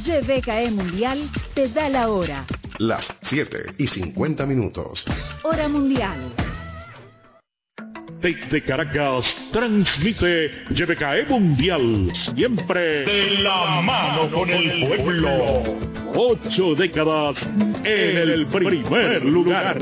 YBKE Mundial te da la hora. Las 7:50. Hora mundial. Desde Caracas transmite YBKE Mundial, siempre de la mano con el pueblo. 8 décadas en el primer lugar.